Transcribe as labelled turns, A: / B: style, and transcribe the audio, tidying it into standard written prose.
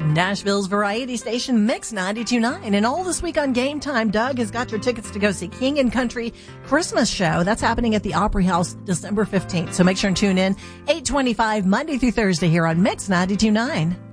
A: Nashville's variety station Mix 92.9. And all this week on Game Time, Doug has got your tickets to go see King and Country Christmas show. That's happening at the Opry House December 15th. So make sure and tune in 8:25 Monday through Thursday here on Mix 92.9.